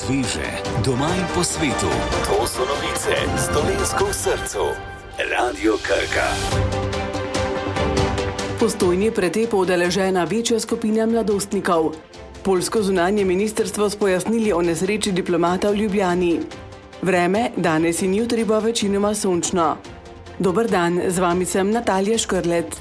sveže, doma in po svetu. To so novice s Dolenjsko v srcu. Radio Krka. Postojni pretep udeležena večja skupina mladostnikov. Poljsko zunanje ministrstvo s pojasnili o nesreči diplomata v Ljubljani. Vreme, danes in jutri bo večinoma sončno. Dober dan, z vami sem Natalija Škrlet.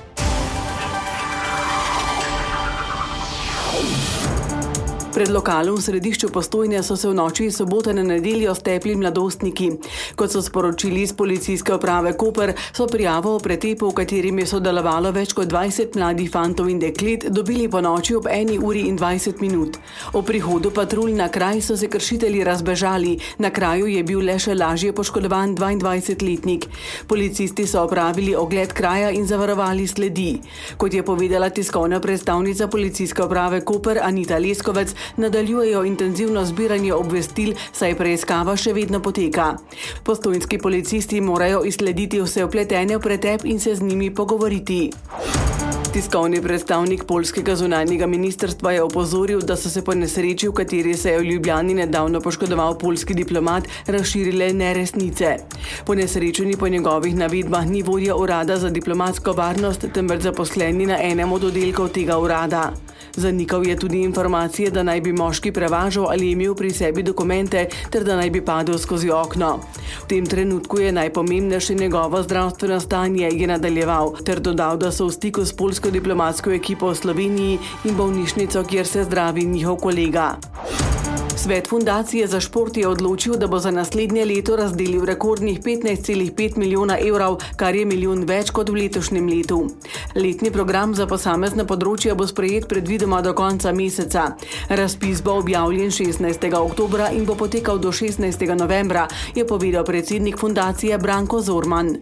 Pred lokalom v središču Postojne so se v noči iz sobote na nedeljo stepli mladostniki. Kot so sporočili iz policijske uprave Koper, so prijavo o pretepu, v katerim je sodelovalo več kot 20 mladih fantov in deklet, dobili po noči ob 1:20. O prihodu patrulj na kraj so se kršitelji razbežali. Na kraju je bil le še lažje poškodovan 22-letnik. Policisti so opravili ogled kraja in zavarovali sledi. Kot je povedala tiskovna predstavnica policijske uprave Koper Anita Leskovec, nadaljujejo intenzivno zbiranje obvestil, saj preiskava še vedno poteka. Postojnski policisti morajo izslediti vse vpletene v pretep in se z njimi pogovoriti. Tiskovni predstavnik poljskega zunanjega ministrstva je opozoril, da so se po nesreči, v kateri se je v Ljubljani nedavno poškodoval poljski diplomat, razširile neresnice. Po nesrečeni po njegovih navedbah ni vodja urada za diplomatsko varnost, temveč zaposleni na enem od oddelkov tega urada. Zanikal je tudi informacije, da naj bi moški prevažal ali imel pri sebi dokumente, ter da naj bi padel skozi okno. V tem trenutku je najpomembnejše njegovo zdravstveno stanje, je nadaljeval, ter dodal, da so v stiku s poljsko diplomatsko ekipo v Sloveniji in bolnišnico, kjer se zdravi njihov kolega. Svet fundacije za šport je odločil, da bo za naslednje leto razdelil rekordnih 15,5 milijona evrov, kar je milijon več kot v letošnjem letu. Letni program za posamezna področja bo sprejet predvidoma do konca meseca. Razpis bo objavljen 16. oktobra in bo potekal do 16. novembra, je povedal predsednik fundacije Branko Zorman.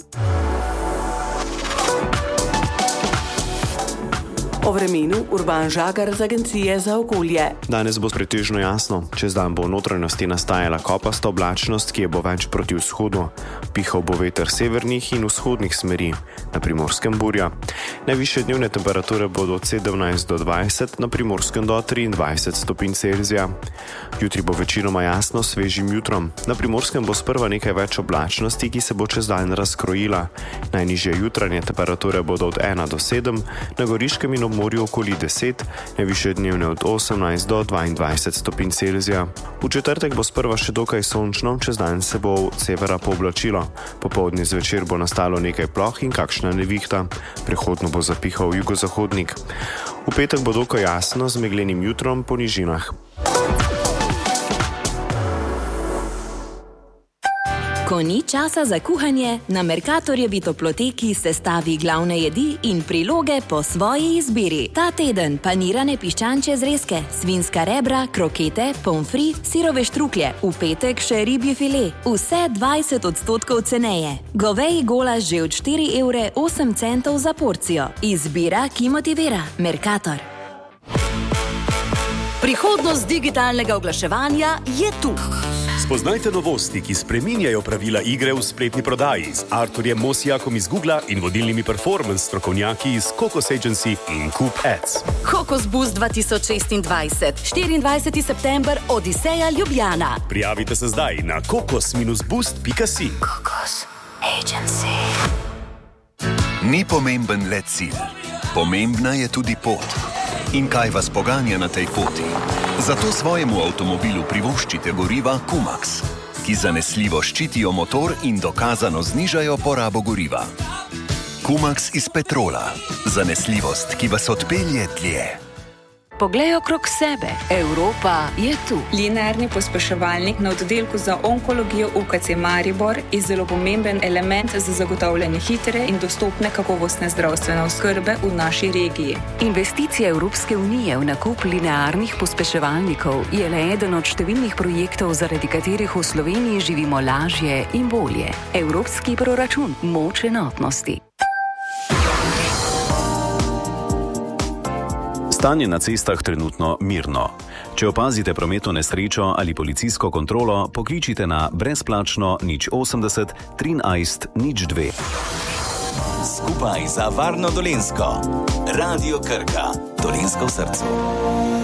O vremenu Urban Žagar z Agencije za okolje. Danes bo pretežno jasno. Čez dan bo v notranjosti nastajala kopasta oblačnost, ki je bo več proti vzhodu. Pihal bo veter severnih in vzhodnih smeri, na Primorskem burja. Najvišje dnevne temperature bodo od 17 do 20, na Primorskem do 23 stopinj Celzija. Jutri bo večinoma jasno s svežim jutrom. Na Primorskem bo sprva nekaj več oblačnosti, ki se bo čez dan razkrojila. Najnižje jutranje temperature bodo od 1 do 7, na Goriškem in ob morju okoli 10, najvišje dnevne od 18 do 22 stopinj Celzija. V četrtek bo sprva še dokaj sončno, čez dan se bo od severa pooblačilo. Popoldne zvečer bo nastalo nekaj ploh in kakšna nevihta. Prehodno bo zapihal jugozahodnik. V petek bo dokaj jasno z meglenim jutrom po nižinah. Ko ni časa za kuhanje, na Mercatorjevi toploteki sestavi glavne jedi in priloge po svoji izbiri. Ta teden panirane piščančje zrezke, svinjska rebra, krokete, pomfrit, sirove štruklje, v petek še ribji file, vse 20% ceneje. Goveji golaž že od 4,08 € za porcijo. Izbira, ki motivira. Mercator. Prihodnost digitalnega oglaševanja je tu. Spoznajte novosti, ki spreminjajo pravila igre v spletni prodaji z Arturjem Mosijakom iz Googla in vodilnimi performance strokovnjaki iz Kokos Agency in Coop Ads. Kokos Boost 2026, 24. september, Odiseja, Ljubljana. Prijavite se zdaj na kokos-boost.si. Kokos Agency. Ni pomemben le cilj, pomembna je tudi pot. In kaj vas poganja na tej poti? Zato svojemu avtomobilu privoščite goriva Kumax, ki zanesljivo ščitijo motor in dokazano znižajo porabo goriva. Kumax iz petrola. Zanesljivost, ki vas odpelje dlje. Poglej okrog sebe. Evropa je tu. Linearni pospeševalnik na oddelku za onkologijo UKC Maribor je zelo pomemben element za zagotavljanje hitre in dostopne kakovostne zdravstvene oskrbe v naši regiji. Investicija Evropske unije v nakup linearnih pospeševalnikov je le eden od številnih projektov, zaradi katerih v Sloveniji živimo lažje in bolje. Evropski proračun, moč enotnosti. Stanje na cestah trenutno mirno. Če opazite prometno nesrečo ali policijsko kontrolo, pokličite na brezplačno 080 13 02. Skupaj za varno Dolenjsko. Radio Krka. Dolenjsko v srcu.